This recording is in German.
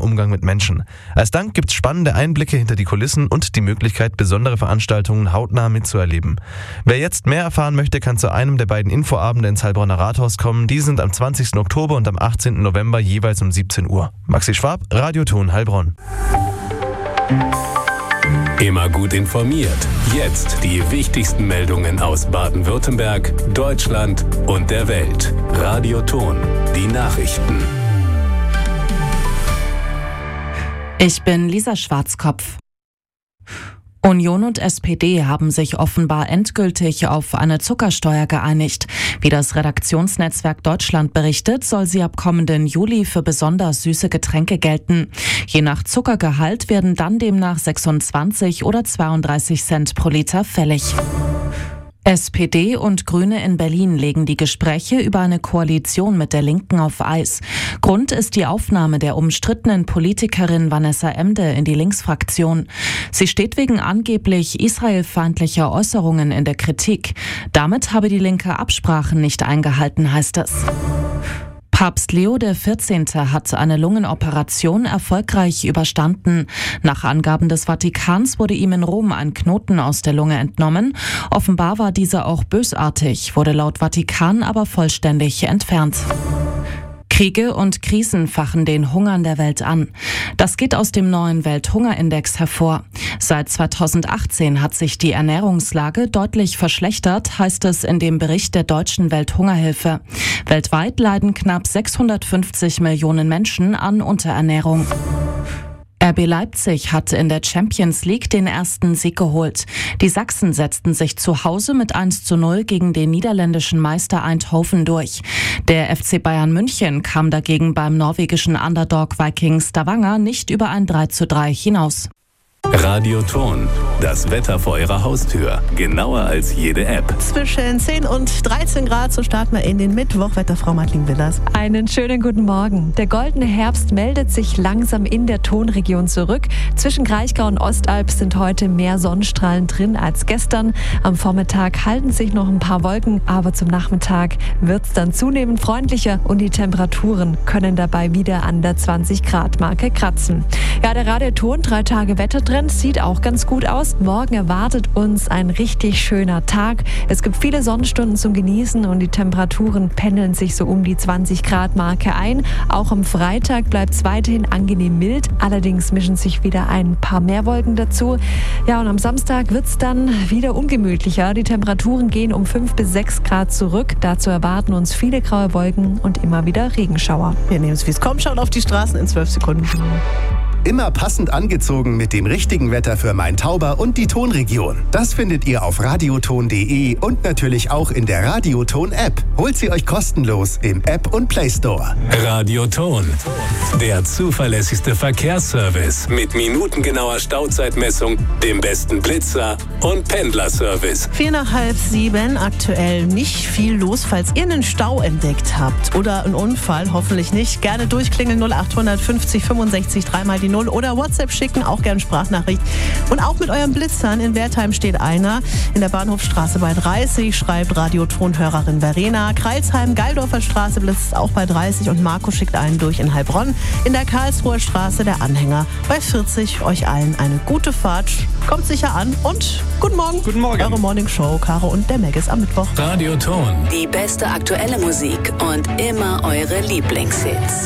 Umgang mit Menschen. Als Dank gibt's spannende Einblicke hinter die Kulissen und die Möglichkeit, besondere Veranstaltungen hautnah mitzuerleben. Wer jetzt mehr erfahren möchte, kann zu einem der beiden Infoabende ins Heilbronner Rathaus kommen. Die sind am 20. Oktober und am 18. November jeweils um 17 Uhr. Maxi Schwab, Radioton Heilbronn. Immer gut informiert. Jetzt die wichtigsten Meldungen aus Baden-Württemberg, Deutschland und der Welt. Radioton, die Nachrichten. Ich bin Lisa Schwarzkopf. Union und SPD haben sich offenbar endgültig auf eine Zuckersteuer geeinigt. Wie das Redaktionsnetzwerk Deutschland berichtet, soll sie ab kommenden Juli für besonders süße Getränke gelten. Je nach Zuckergehalt werden dann demnach 26 oder 32 Cent pro Liter fällig. SPD und Grüne in Berlin legen die Gespräche über eine Koalition mit der Linken auf Eis. Grund ist die Aufnahme der umstrittenen Politikerin Vanessa Emde in die Linksfraktion. Sie steht wegen angeblich israelfeindlicher Äußerungen in der Kritik. Damit habe die Linke Absprachen nicht eingehalten, heißt es. Papst Leo XIV. Hat eine Lungenoperation erfolgreich überstanden. Nach Angaben des Vatikans wurde ihm in Rom ein Knoten aus der Lunge entnommen. Offenbar war dieser auch bösartig, wurde laut Vatikan aber vollständig entfernt. Kriege und Krisen fachen den Hunger in der Welt an. Das geht aus dem neuen Welthungerindex hervor. Seit 2018 hat sich die Ernährungslage deutlich verschlechtert, heißt es in dem Bericht der Deutschen Welthungerhilfe. Weltweit leiden knapp 650 Millionen Menschen an Unterernährung. RB Leipzig hat in der Champions League den ersten Sieg geholt. Die Sachsen setzten sich zu Hause mit 1:0 gegen den niederländischen Meister Eindhoven durch. Der FC Bayern München kam dagegen beim norwegischen Underdog Viking Stavanger nicht über ein 3:3 hinaus. Radioton, das Wetter vor Ihrer Haustür. Genauer als jede App. Zwischen 10 und 13 Grad, so starten wir in den Mittwoch. Wetterfrau Madeleine Willers. Einen schönen guten Morgen. Der goldene Herbst meldet sich langsam in der Tonregion zurück. Zwischen Kraichgau und Ostalb sind heute mehr Sonnenstrahlen drin als gestern. Am Vormittag halten sich noch ein paar Wolken, aber zum Nachmittag wird es dann zunehmend freundlicher und die Temperaturen können dabei wieder an der 20-Grad-Marke kratzen. Ja, der Radioton, 3 Tage Wettertrend, sieht auch ganz gut aus. Morgen erwartet uns ein richtig schöner Tag. Es gibt viele Sonnenstunden zum Genießen und die Temperaturen pendeln sich so um die 20-Grad-Marke ein. Auch am Freitag bleibt es weiterhin angenehm mild. Allerdings mischen sich wieder ein paar mehr Wolken dazu. Ja, und am Samstag wird es dann wieder ungemütlicher. Die Temperaturen gehen um 5 bis 6 Grad zurück. Dazu erwarten uns viele graue Wolken und immer wieder Regenschauer. Wir nehmen es, wie es kommt, schauen auf die Straßen in 12 Sekunden. Immer passend angezogen mit dem richtigen Wetter für Main-Tauber und die Tonregion. Das findet ihr auf radioton.de und natürlich auch in der Radioton-App. Holt sie euch kostenlos im App und Play Store. Radioton, der zuverlässigste Verkehrsservice mit minutengenauer Stauzeitmessung, dem besten Blitzer und Pendlerservice. 6:45, aktuell nicht viel los. Falls ihr einen Stau entdeckt habt oder einen Unfall, hoffentlich nicht, gerne durchklingeln 0800 50 65 3 die 0 oder WhatsApp schicken, auch gerne Sprachnachricht. Und auch mit euren Blitzern. In Wertheim steht einer. In der Bahnhofstraße bei 30 schreibt Radiotonhörerin Verena. Kreilsheim, Geildorfer Straße blitzt auch bei 30 und Marco schickt einen durch in Heilbronn. In der Karlsruher Straße der Anhänger bei 40. Euch allen eine gute Fahrt. Kommt sicher an und guten Morgen. Guten Morgen. Eure Morning Show, Caro und der Megis am Mittwoch. Radioton. Die beste aktuelle Musik und immer eure Lieblingshits.